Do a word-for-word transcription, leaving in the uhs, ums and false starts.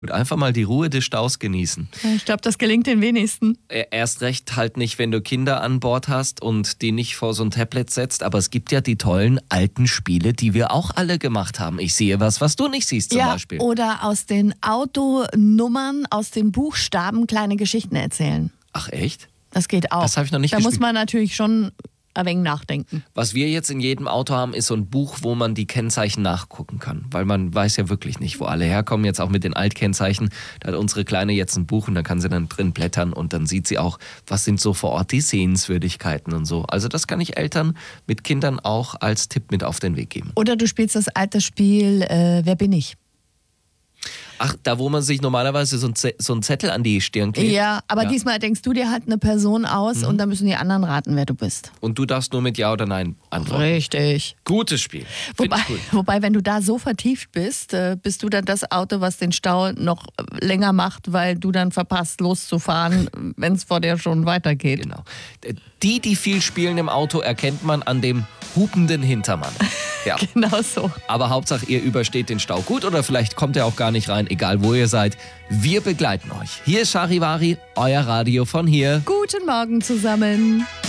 Und einfach mal die Ruhe des Staus genießen. Ich glaube, das gelingt den wenigsten. Erst recht halt nicht, wenn du Kinder an Bord hast und die nicht vor so ein Tablet setzt. Aber es gibt ja die tollen alten Spiele, die wir auch alle gemacht haben. Ich sehe was, was du nicht siehst zum ja, Beispiel. Oder aus den Autonummern, aus den Buchstaben kleine Geschichten erzählen. Ach echt? Das geht auch. Das habe ich noch nicht Da gespielt. muss man natürlich schon ein wenig nachdenken. Was wir jetzt in jedem Auto haben, ist so ein Buch, wo man die Kennzeichen nachgucken kann. Weil man weiß ja wirklich nicht, wo alle herkommen. Jetzt auch mit den Altkennzeichen. Da hat unsere Kleine jetzt ein Buch und da kann sie dann drin blättern und dann sieht sie auch, was sind so vor Ort die Sehenswürdigkeiten und so. Also das kann ich Eltern mit Kindern auch als Tipp mit auf den Weg geben. Oder du spielst das alte Spiel äh, Wer bin ich? Ach, da wo man sich normalerweise so, ein Z- so einen Zettel an die Stirn klebt. Ja, aber Ja. diesmal denkst du dir halt eine Person aus Mhm. und dann müssen die anderen raten, wer du bist. Und du darfst nur mit Ja oder Nein antworten. Richtig. Gutes Spiel. Find Wobei, ich cool. wobei, wenn du da so vertieft bist, äh, bist du dann das Auto, was den Stau noch äh, länger macht, weil du dann verpasst, loszufahren, wenn es vor dir schon weitergeht. Genau. Die, die viel spielen im Auto, erkennt man an dem hupenden Hintermann. Ja. Genau so. Aber Hauptsache, ihr übersteht den Stau gut oder vielleicht kommt er auch gar nicht rein, egal wo ihr seid. Wir begleiten euch. Hier ist Charivari, euer Radio von hier. Guten Morgen zusammen.